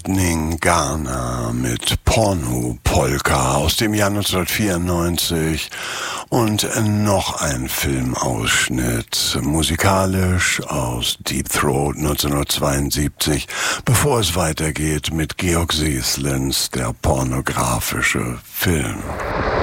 Lightning Ghana mit Porno Polka aus dem Jahr 1994 und noch ein Filmausschnitt musikalisch aus Deep Throat 1972, bevor es weitergeht mit Georg Seslins Der pornografische Film.